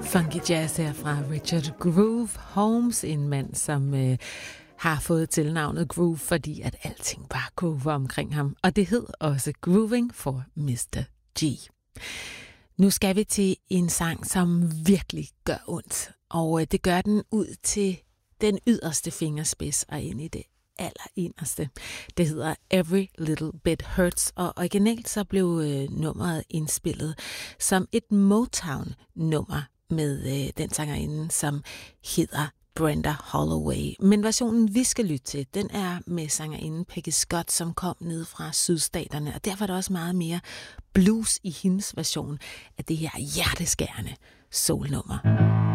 Funky jazz her fra Richard Groove Holmes, en mand, som har fået tilnavnet Groove, fordi at alting bare groover omkring ham. Og det hed også Grooving for Mr. G. Nu skal vi til en sang, som virkelig gør ondt. Og det gør den ud til den yderste fingerspids og ind i det allerinderste. Det hedder Every Little Bit Hurts, og originalt så blev nummeret indspillet som et Motown-nummer med den sangerinde, som hedder Brenda Holloway. Men versionen, vi skal lytte til, den er med sangerinden Peggy Scott, som kom ned fra sydstaterne, og derfor er der også meget mere blues i hendes version af det her hjerteskærende soulnummer.